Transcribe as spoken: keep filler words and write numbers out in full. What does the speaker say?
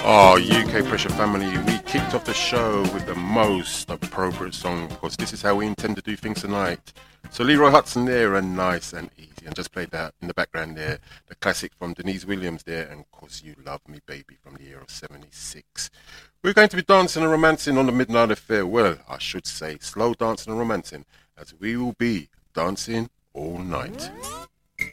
Oh, U K Pressure family, we kicked off the show with the most appropriate song because this is how we intend to do things tonight. So Leroy Hudson there and Nice and Easy, and just played that in the background there, the classic from Denise Williams there, and 'Cause You Love Me Baby from the year of seventy-six. We're going to be dancing and romancing on the Midnight Affair. Well, I should say slow dancing and romancing, as we will be dancing all night.